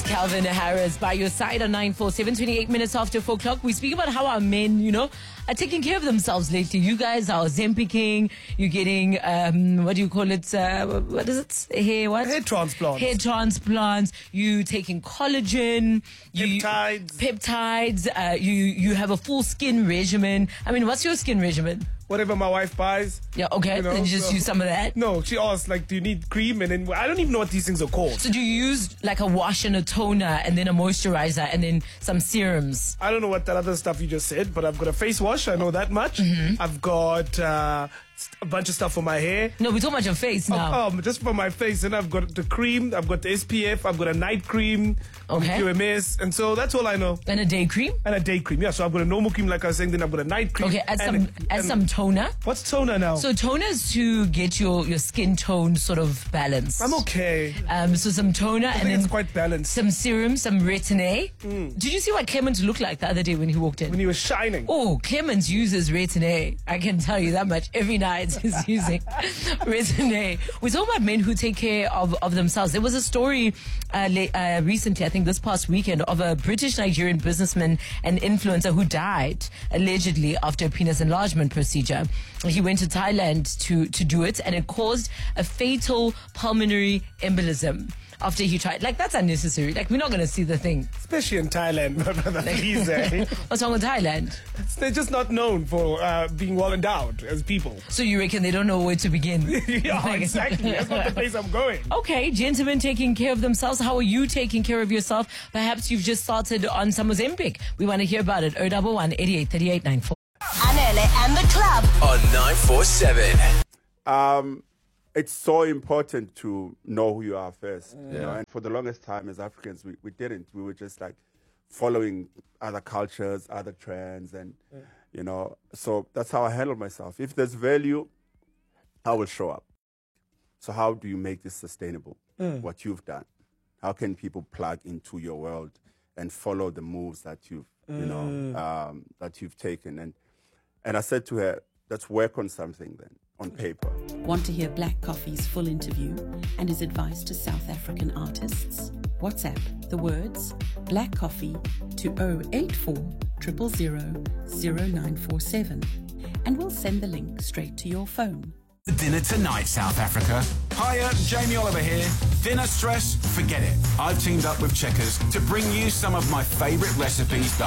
Calvin Harris by your side on 947, 28 minutes after 4 o'clock. We speak about how our men, are taking care of themselves lately. You guys are Ozempicing. You're getting, what do you call it? What is it? Hair transplants. Hair transplants. You taking collagen. Peptides. You have a full skin regimen. I mean, what's your skin regimen? Whatever my wife buys. Yeah, okay. Then you just use some of that? No, she asked, do you need cream? And then I don't even know what these things are called. So do you use like a wash and a toner and then a moisturizer and then some serums? I don't know what that other stuff you just said, but I've got a face wash. I know that much. Mm-hmm. I've got a bunch of stuff for my hair. No, we're talking about your face now. Just for my face. And I've got the cream. I've got the SPF. I've got a night cream. Okay. QMS. And so that's all I know. And a day cream? And a day cream. Yeah, so I've got a normal cream like I was saying. Then I've got a night cream. Okay, add some toner. What's toner now? So toner is to get your skin tone sort of balanced. I'm okay. So some toner and then it's quite balanced. Some serum, some Retin-A. Did you see what Clemens looked like the other day when he walked in? When he was shining. Oh, Clemens uses Retin-A. I can tell you that much. Every night he's using Retin-A. We're talking about men who take care of themselves. There was a story recently, I think this past weekend, of a British-Nigerian businessman and influencer who died allegedly after a penis enlargement procedure. He went to Thailand to do it, and it caused a fatal pulmonary embolism after he tried. That's unnecessary. We're not going to see the thing. Especially in Thailand, my brother. Please, What's wrong with Thailand? They're just not known for being well endowed as people. So you reckon they don't know where to begin? Yeah, exactly. That's not the place I'm going. Okay, gentlemen taking care of themselves. How are you taking care of yourself? Perhaps you've just started on some Ozempic. We want to hear about it. 011 88 38 94. Anele and the club on 947. It's so important to know who you are first. And for the longest time as Africans, we didn't. We were just following other cultures, other trends, and so that's how I handle myself. If there's value, I will show up. So how do you make this sustainable? What you've done? How can people plug into your world and follow the moves that you've that you've taken? And I said to her, let's work on something then, on paper. Want to hear Black Coffee's full interview and his advice to South African artists? WhatsApp the words Black Coffee to 084 000 0947 and we'll send the link straight to your phone. Dinner tonight, South Africa. Hiya, Jamie Oliver here. Dinner stress? Forget it. I've teamed up with Checkers to bring you some of my favourite recipes.